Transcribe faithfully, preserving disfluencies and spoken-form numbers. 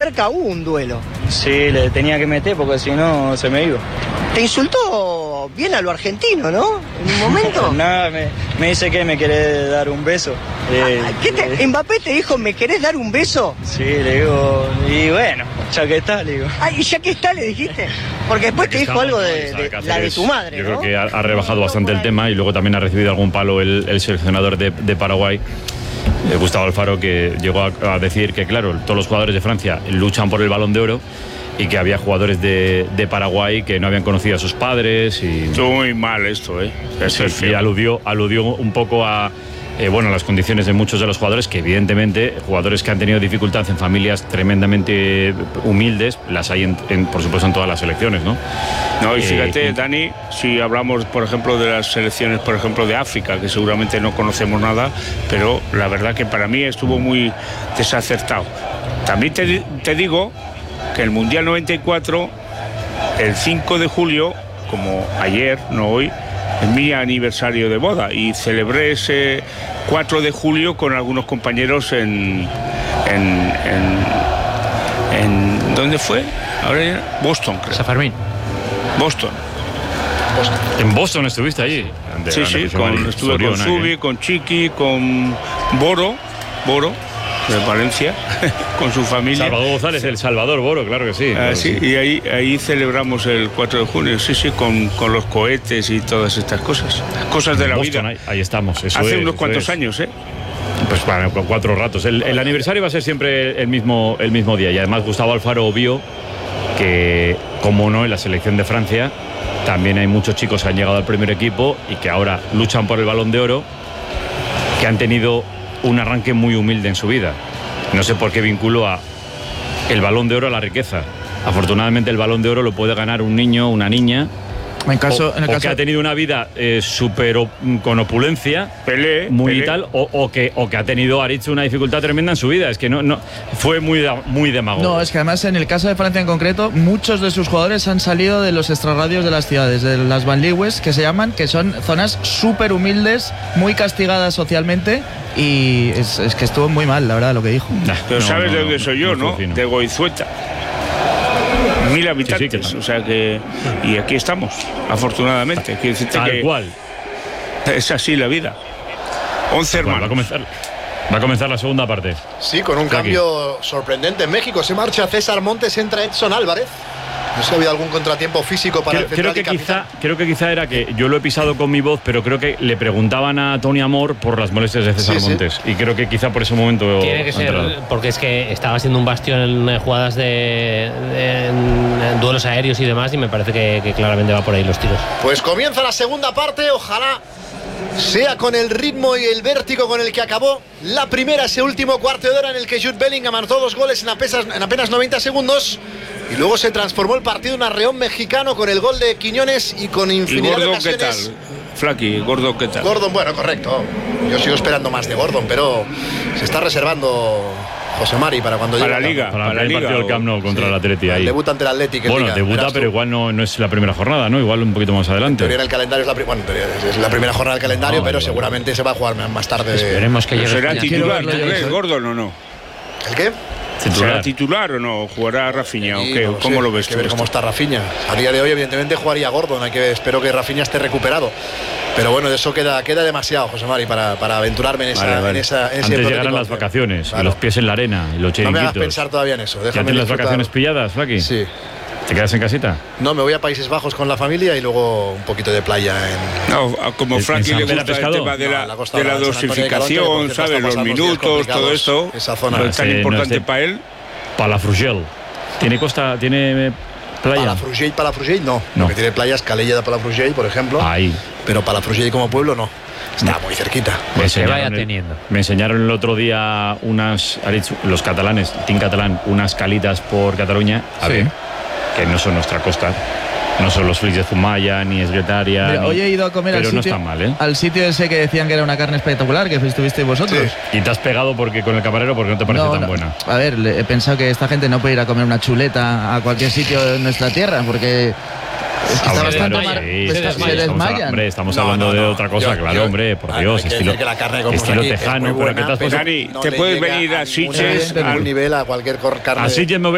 Dinamarca hubo un duelo. Sí, le tenía que meter porque si no se me iba. Te insultó bien a lo argentino, ¿no? En un momento. Nada, me, me dice que me querés dar un beso. Eh, Ah, ¿qué te, eh, Mbappé te dijo, ¿me querés dar un beso? Sí, le digo, y bueno, ya que está, le digo. Ah, y ya que está, le dijiste. Porque después te dijo Estamos, algo ¿no? de, Sabe de Cáceres, la de tu madre, yo ¿no? creo que ha, ha rebajado bastante el tema y luego también ha recibido algún palo el, el seleccionador de, de Paraguay, eh, Gustavo Alfaro, que llegó a, a decir que, claro, todos los jugadores de Francia luchan por el Balón de Oro y que había jugadores de, de Paraguay que no habían conocido a sus padres y... Estuvo muy mal esto, ¿eh? Eso es y feo. aludió, aludió un poco a... Eh, bueno, las condiciones de muchos de los jugadores, que evidentemente jugadores que han tenido dificultad en familias tremendamente humildes, las hay en, en, por supuesto en todas las selecciones, ¿no? No, y Eh, fíjate, Dani, si hablamos, por ejemplo, de las selecciones, por ejemplo, de África, que seguramente no conocemos nada, pero la verdad que para mí estuvo muy desacertado. También te, te digo que el Mundial noventa y cuatro, el cinco de julio, como ayer, no hoy, es mi aniversario de boda y celebré ese cuatro de julio con algunos compañeros en... en, en, en ¿dónde fue? Ahora ya, Boston, creo. San Fermín. Boston. En Boston estuviste allí. De Sí, sí, con, estuve con Soriona, Subi, ¿eh? con Chiqui, con Boro, Boro, de Valencia, con su familia. Salvador González, el Salvador Boro, claro que sí. Ah, claro sí, que sí. y ahí, ahí celebramos el cuatro de junio, sí, sí, con, con los cohetes y todas estas cosas. Cosas de la Boston, vida. ahí, ahí estamos. Eso Hace es, unos eso cuantos es. años, ¿eh? Pues bueno, con cuatro ratos. El, el aniversario va a ser siempre el mismo, el mismo día. Y además Gustavo Alfaro vio que, como no, en la selección de Francia también hay muchos chicos que han llegado al primer equipo y que ahora luchan por el Balón de Oro, que han tenido un arranque muy humilde en su vida. No sé por qué vinculo a el Balón de Oro a la riqueza. Afortunadamente el Balón de Oro lo puede ganar un niño, una niña, En, caso, o, en el o caso que ha tenido una vida eh, súper op- con opulencia, Pelé, muy Pelé. tal, o, o que, o que ha tenido Aritz una dificultad tremenda en su vida. Es que no, no fue muy, da- muy demagogo. No, es que además en el caso de Francia en concreto, muchos de sus jugadores han salido de los extrarradios de las ciudades, de las banlieues, que se llaman, que son zonas súper humildes, muy castigadas socialmente, y es, es que estuvo muy mal, la verdad, lo que dijo. Nah, Pero no, sabes no, de no, dónde no, soy yo, no ¿no? fue fino. De Goizueta. Mil habitantes, Sí, sí, que- o sea que... Y aquí estamos, afortunadamente. Quiero decirte Tal que cual. es así la vida. Once Bueno, va a hermanos. comenzar, va a comenzar la segunda parte. Sí, con un Aquí. cambio sorprendente en México. Se marcha César Montes, entra Edson Álvarez. No sé si ha habido algún contratiempo físico para Creo, el central creo que y capitán. quizá, creo que quizá era que yo lo he pisado con mi voz, pero creo que le preguntaban a Tony Amor por las molestias de César Sí, sí. Montes. Y creo que quizá por ese momento. Tiene que ha ser, entrado. porque es que estaba siendo un bastión en eh, jugadas de, de- en, en duelos aéreos y demás, y me parece que, que claramente va por ahí los tiros. Pues comienza la segunda parte, ojalá sea con el ritmo y el vértigo con el que acabó la primera, ese último cuarto de hora en el que Jude Bellingham anotó dos goles en apenas, en apenas noventa segundos, y luego se transformó el partido en un arreón mexicano con el gol de Quiñones y con ¿Y infinidad de Gordon qué tal? ocasiones. Flaky, Gordon qué tal? Gordon, bueno, correcto. Yo sigo esperando más de Gordon, pero se está reservando José Mari para cuando Para llegue. la Liga. Para para el la partido Liga, del Camp Nou contra Sí, el Atleti el ahí. debut ante el Athletic en Bueno, Liga, debuta, verás pero tú. igual no, no es la primera jornada, ¿no? Igual un poquito más adelante. Teoría en el calendario es la, pri- bueno, en teoría es la primera jornada del calendario, Ah, pero vale, seguramente se va a jugar más tarde. Esperemos que Pero llegue. ¿será ya. titular, verlo ¿tú yo, crees, sí. Gordon o no? ¿El qué? ¿Será Titular. titular o no? ¿Jugará Rafinha o Sí, qué? no ¿Cómo sé, lo ves hay que tú ver esto? cómo está Rafinha. A día de hoy, evidentemente, jugaría Gordon. Hay que, espero que Rafinha esté recuperado. Pero bueno, de eso queda, queda demasiado, José Mari, para, para aventurarme en esa, Vale, vale. en esa en ese Antes hipotético llegarán las acción. vacaciones, y Claro. los pies en la arena, y los No me hagas chiringuitos. pensar todavía en eso. ¿Ya Déjame tienes las disfrutar. vacaciones pilladas, Flaki? Sí. ¿Te quedas en casita? No, me voy a Países Bajos con la familia y luego un poquito de playa en... No, como ¿En Frankie San le Pedro gusta el Pescado? tema de No, la, en la costa de la de San Antonio de Calonte, que, por dosificación, cierto, ¿sabes? está Los pasando días minutos, todo complicados, eso. esa zona. No es tan Sí, no importante sé. para él. Palafrugell. ¿Tiene costa, tiene playa? Palafrugell, Palafrugell, no. No. Lo que tiene playa es Calella de Palafrugell, por ejemplo. Ahí. Pero Palafrugell como pueblo no. Está muy cerquita. Me Pues que enseñaron vaya el- teniendo. Me enseñaron el otro día unas, Aritz, los catalanes, Team Catalán, unas calitas por Cataluña, a Sí. ver, que no son nuestra costa. No son los flits de Zumaya, ni Esgretaria. Mira, ni- hoy he ido a comer pero al no sitio, está mal, ¿eh? al sitio ese que decían que era una carne espectacular, que estuvisteis vosotros. Sí. Y te has pegado porque con el camarero porque no te parece No, tan no. buena. A ver, le- he pensado que esta gente no puede ir a comer una chuleta a cualquier sitio de nuestra tierra, porque es que Ah, está bueno, bastante claro, mar- sí, está- sí, se sí, estamos, desmayan. hombre, estamos No, hablando no, de no. otra cosa, Yo- claro, yo- hombre, por Claro, Dios, hay que estilo, decir que la carne que comemos estilo aquí es tejano, muy pero que buena, te has pero puesto- Dani, no te le puedes llega venir a ninguna Sitges de al- ningún nivel a cualquier cor- carne. Así que me